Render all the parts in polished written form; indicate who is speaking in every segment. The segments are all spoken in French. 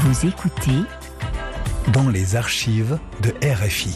Speaker 1: Vous écoutez
Speaker 2: Dans les archives de RFI.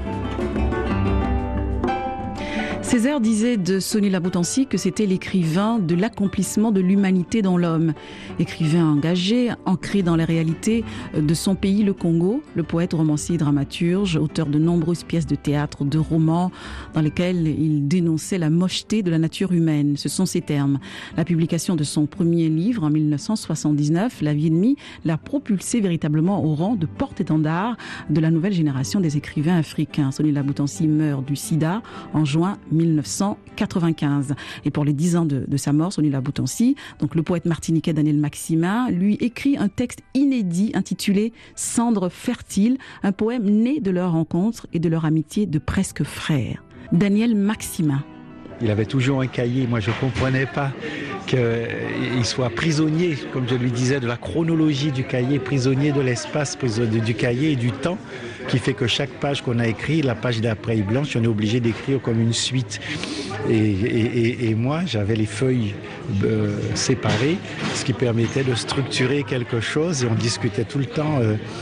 Speaker 3: Césaire disait de Sonny Laboutancy que c'était l'écrivain de l'accomplissement de l'humanité dans l'homme. Écrivain engagé, ancré dans la réalité de son pays, le Congo, le poète, romancier, dramaturge, auteur de nombreuses pièces de théâtre, de romans, dans lesquels il dénonçait la mocheté de la nature humaine. Ce sont ses termes. La publication de son premier livre en 1979, La vie ennemie, l'a propulsé véritablement au rang de porte-étendard de la nouvelle génération des écrivains africains. Sonny Laboutancy meurt du sida en juin 1995. Et pour les 10 ans de sa mort, Sonny Laboutancy, donc le poète martiniquais Daniel Maximin, lui écrit un texte inédit intitulé « Cendres fertiles », un poème né de leur rencontre et de leur amitié de presque frères. Daniel Maximin.
Speaker 4: Il avait toujours un cahier. Moi, je ne comprenais pas qu'il soit prisonnier, comme je lui disais, de la chronologie du cahier, prisonnier de l'espace, prisonnier du cahier et du temps, qui fait que chaque page qu'on a écrite, la page d'après est blanche, on est obligé d'écrire comme une suite. Et moi, j'avais les feuilles séparées, ce qui permettait de structurer quelque chose, et on discutait tout le temps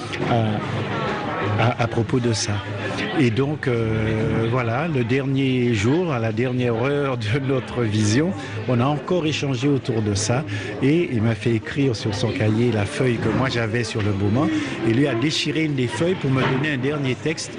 Speaker 4: à propos de ça. Et donc, voilà, le dernier jour, à la dernière heure de notre vision, on a encore échangé autour de ça. Et il m'a fait écrire sur son cahier la feuille que moi j'avais sur le moment. Et lui a déchiré une des feuilles pour me donner un dernier texte.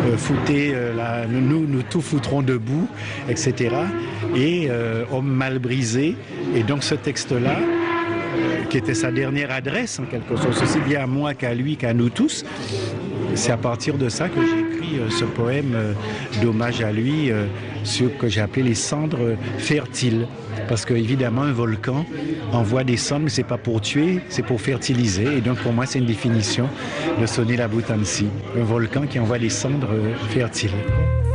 Speaker 4: Nous tout foutrons debout, etc. Et homme mal brisé. Et donc ce texte-là, qui était sa dernière adresse en quelque sorte, aussi bien à moi qu'à lui, qu'à nous tous, c'est à partir de ça que j'ai écrit ce poème d'hommage à lui, sur que j'ai appelé les cendres fertiles. Parce qu'évidemment, un volcan envoie des cendres, mais ce n'est pas pour tuer, c'est pour fertiliser. Et donc pour moi, c'est une définition de Sonny Laboutancy, un volcan qui envoie des cendres fertiles.